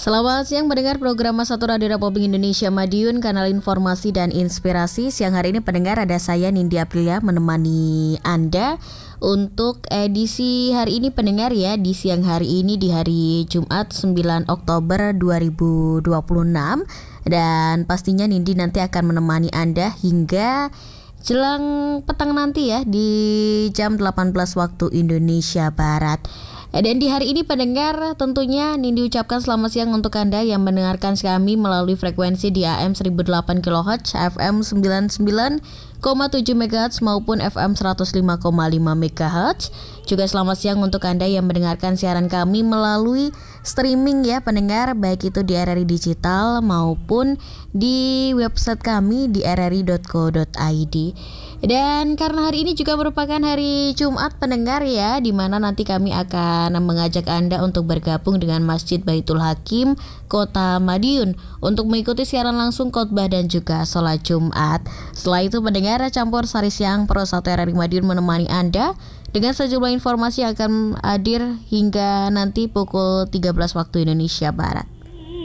Selamat siang mendengar program Satu Radio Republik Indonesia Madiun, kanal informasi dan inspirasi. Siang hari ini pendengar ada saya Nindi Aprilia menemani Anda untuk edisi hari ini pendengar ya. Di siang hari ini di hari Jumat 9 Oktober 2026. Dan pastinya Nindi nanti akan menemani Anda hingga jelang petang nanti ya di jam 18 waktu Indonesia Barat. Dan di hari ini pendengar tentunya Nindi ucapkan selamat siang untuk Anda yang mendengarkan kami melalui frekuensi di AM 1008 kHz, FM 99,7 MHz maupun FM 105,5 MHz. Juga selamat siang untuk Anda yang mendengarkan siaran kami melalui streaming ya pendengar, baik itu di RRI Digital maupun di website kami di rri.co.id. Dan karena hari ini juga merupakan hari Jumat pendengar ya, di mana nanti kami akan mengajak Anda untuk bergabung dengan Masjid Baitul Hakim Kota Madiun untuk mengikuti siaran langsung khotbah dan juga sholat Jumat. Setelah itu pendengar, Campur Sari Siang Pro 1 RRI Madiun menemani Anda dengan sejumlah informasi yang akan hadir hingga nanti pukul 13 waktu Indonesia Barat.